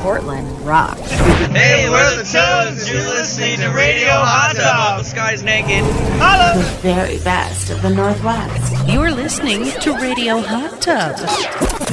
Portland rock. Hey, we're the Toads. You're listening to Radio Hot Tub. The sky's naked. The very best of the Northwest. You're listening to Radio Hot Tub.